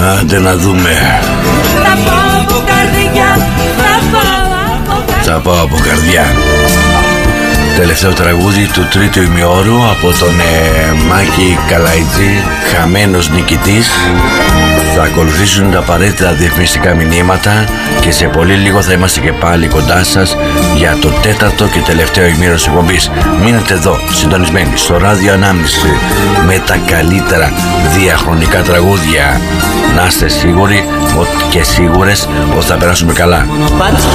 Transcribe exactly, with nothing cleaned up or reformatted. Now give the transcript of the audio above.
Άντε να δούμε. Θα πάω από καρδιά, θα πάω από καρδιά. Θα πάω από καρδιά. Τελευταίο τραγούδι του τρίτου ημιώρου από τον ε, Μάκη Καλαϊτζή, χαμένος νικητής. Θα ακολουθήσουν τα απαραίτητα διαφημιστικά μηνύματα και σε πολύ λίγο θα είμαστε και πάλι κοντά σας για το τέταρτο και τελευταίο ημίρο της εκπομπής. Μείνετε εδώ συντονισμένοι στο Ράδιο Ανάμνηση με τα καλύτερα διαχρονικά τραγούδια. Να είστε σίγουροι και σίγουρες ότι θα περάσουμε καλά. Μονοπάτια